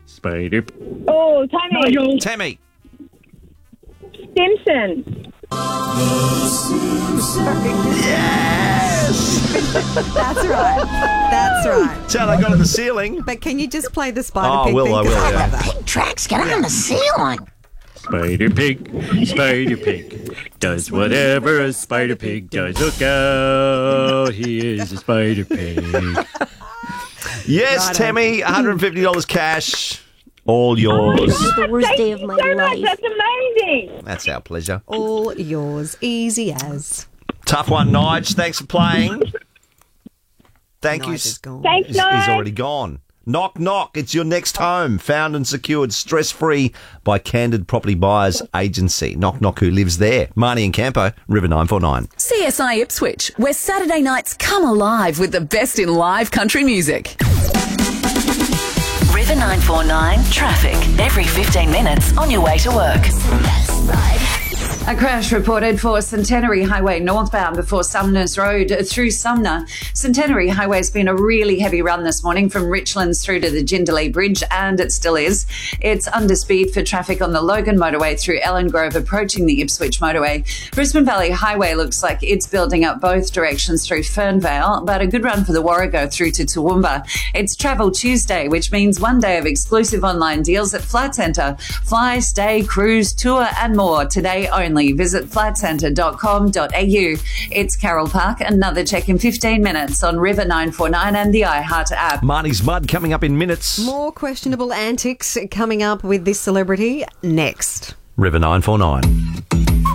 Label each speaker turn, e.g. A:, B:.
A: Spider.
B: Oh, Tammy.
C: Tammy.
B: Simpson.
D: That's right.
C: Sound I got on the ceiling.
D: But can you just play the Spider Pig thing?
C: I will, yeah.
E: Pig tracks, get on the ceiling.
A: Spider Pig does whatever a Spider Pig does. Look out, he is a Spider Pig.
C: Yes,
D: Righto.
C: Tammy, $150 cash. All yours.
E: The worst day of my
B: So much.
E: life.
B: That's amazing.
C: That's our pleasure.
D: All yours. Easy as.
C: Tough one, Nige. Thanks for playing. Thank you.
D: Nige is gone.
B: Thanks,
C: He's
B: Nige.
C: already gone. Knock, knock. It's your next home. Found and secured stress-free by Candid Property Buyers Agency. Knock, knock. Who lives there? Marnie and Campo, River 949.
F: CSI Ipswich, where Saturday nights come alive with the best in live country music. River 949 traffic. Every 15 minutes on your way to work.
G: A crash reported for Centenary Highway northbound before Sumner's Road through Sumner. Centenary Highway's been a really heavy run this morning from Richlands through to the Jindalee Bridge, and it still is. It's under speed for traffic on the Logan Motorway through Ellen Grove approaching the Ipswich Motorway. Brisbane Valley Highway looks like it's building up both directions through Fernvale, but a good run for the Warrego through to Toowoomba. It's Travel Tuesday, which means one day of exclusive online deals at Flight Centre. Fly, stay, cruise, tour and more today only. Visit flightcentre.com.au. It's Carol Park. Another check in 15 minutes on River 949 and the iHeart app.
C: Marnie's Mud coming up in minutes.
D: More questionable antics coming up with this celebrity next.
C: River 949.